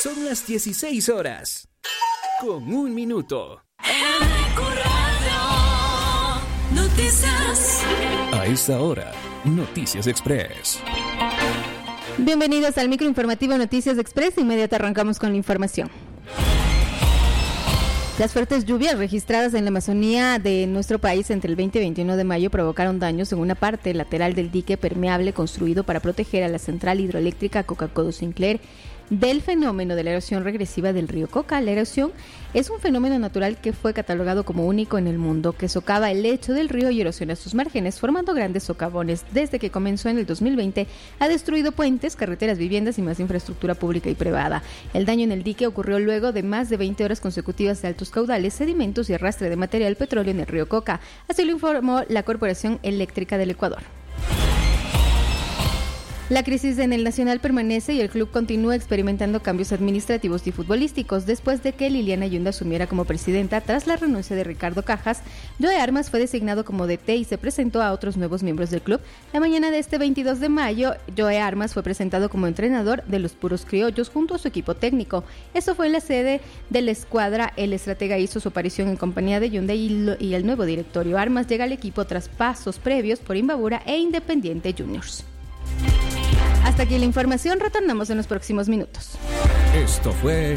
Son las 16 horas. Con 1 minuto. Noticias. A esta hora, Noticias Express. Bienvenidos al microinformativo Noticias Express. De inmediato arrancamos con la información. Las fuertes lluvias registradas en la Amazonía de nuestro país entre el 20 y 21 de mayo provocaron daños en una parte lateral del dique permeable construido para proteger a la central hidroeléctrica Coca-Codo-Sinclair del fenómeno de la erosión regresiva del río Coca. La erosión es un fenómeno natural que fue catalogado como único en el mundo, que socava el lecho del río y erosiona sus márgenes, formando grandes socavones. Desde que comenzó en el 2020, ha destruido puentes, carreteras, viviendas y más infraestructura pública y privada. El daño en el dique ocurrió luego de más de 20 horas consecutivas de altos caudales, sedimentos y arrastre de material petróleo en el río Coca. Así lo informó la Corporación Eléctrica del Ecuador. La crisis en el Nacional permanece y el club continúa experimentando cambios administrativos y futbolísticos. Después de que Liliana Yunda asumiera como presidenta tras la renuncia de Ricardo Cajas, Joe Armas fue designado como DT y se presentó a otros nuevos miembros del club. La mañana de este 22 de mayo, Joe Armas fue presentado como entrenador de los Puros Criollos junto a su equipo técnico. Esto fue en la sede de la escuadra. El estratega hizo su aparición en compañía de Yunda y el nuevo directorio. Armas llega al equipo tras pasos previos por Imbabura e Independiente Juniors. Hasta aquí la información, retornamos en los próximos minutos. Esto fue